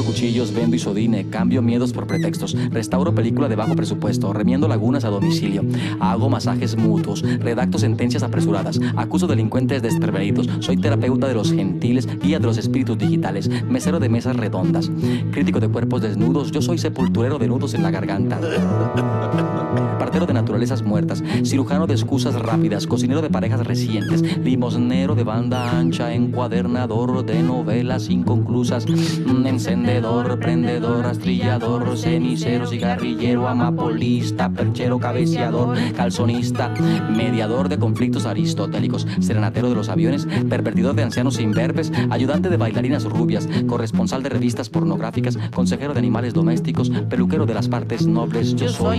cuchillos, vendo isodine, cambio miedos por pretextos, restauro película de bajo presupuesto, remiendo lagunas a domicilio, hago masajes mutuos, redacto sentencias apresuradas, acuso delincuentes desprevenidos, soy terapeuta de los gentiles, guía de los espíritus digitales, mesero de mesas redondas, crítico de cuerpos desnudos, yo soy sepulturero de nudos en la garganta, partero de naturalezas muertas, cirujano de excusas rápidas, cocinero de parejas recientes, limosnero de banda ancha, encuadernador de novelas inconclusas, encendedor, prendedor, rastrillador, cenicero, cigarrillero, amapolista, perchero, cabeceador, calzonista, mediador de conflictos aristotélicos, serenatero de los aviones, pervertidor de ancianos imberbes, ayudante de bailarinas rubias, corresponsal de revistas pornográficas, consejero de animales domésticos, peluquero de las partes nobles, yo soy